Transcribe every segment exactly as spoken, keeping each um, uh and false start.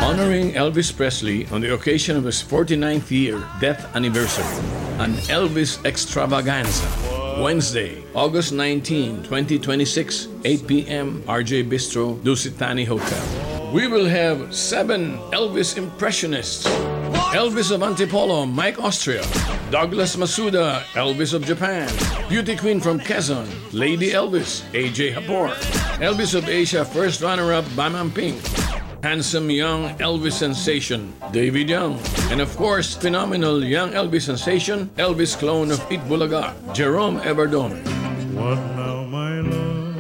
honoring Elvis Presley on the occasion of his forty-ninth year death anniversary. An Elvis extravaganza. Wednesday, August nineteenth, twenty twenty-six, eight p.m., R J Bistro, Dusitani Hotel. We will have seven Elvis impressionists. Elvis of Antipolo, Mike Austria. Douglas Masuda, Elvis of Japan. Beauty Queen from Quezon, Lady Elvis, A J Hapor. Elvis of Asia, first runner-up, Bam Pink. Handsome young Elvis sensation, David Young. And of course, phenomenal young Elvis sensation, Elvis clone of Itbulaga, Jerome Everdome. What now, my love?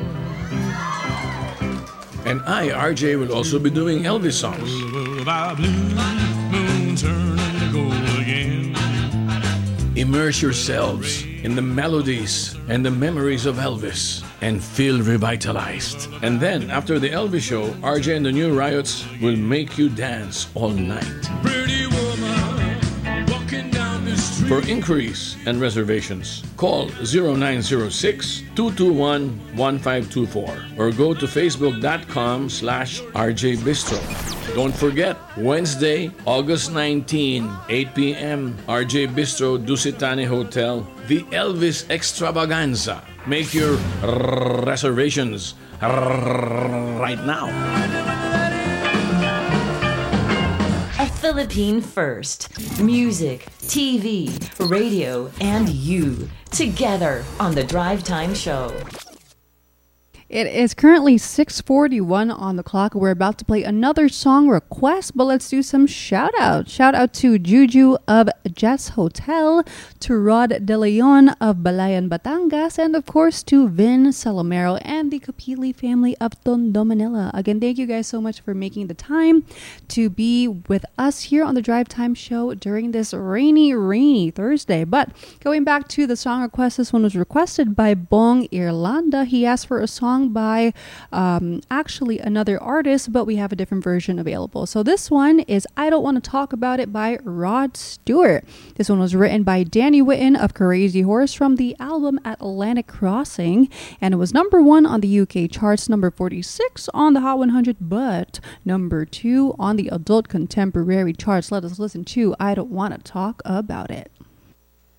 And I, R J, will also be doing Elvis songs. Immerse yourselves in the melodies and the memories of Elvis and feel revitalized. And then, after the Elvis show, R J and the New Riots will make you dance all night. Pretty woman walking down the street. For inquiries and reservations, call zero nine zero six, two two one, one five two four or go to facebook.com slash rjbistro. Don't forget, Wednesday, August nineteenth, eight p.m., R J Bistro, Dusitani Hotel, the Elvis Extravaganza. Make your r- reservations r- right now. A Philippine first. Music, T V, radio, and you. Together on The Drive Time Show. It is currently six forty-one on the clock. We're about to play another song request, but let's do some shout out. Shout out to Juju of Jess Hotel, to Rod De Leon of Balayan, Batangas, and of course to Vin Salomero and the Capili family of Tondo, Manila. Again, thank you guys so much for making the time to be with us here on the Drive Time Show during this rainy, rainy Thursday. But going back to the song request, this one was requested by Bong Irlanda. He asked for a song by um, actually another artist, but we have a different version available. So this one is I Don't Want to Talk About It by Rod Stewart. This one was written by Danny Whitten of Crazy Horse from the album Atlantic Crossing, and it was number one on the U K charts, number forty-six on the Hot one hundred, but number two on the adult contemporary charts. Let us listen to I Don't Want to Talk About It.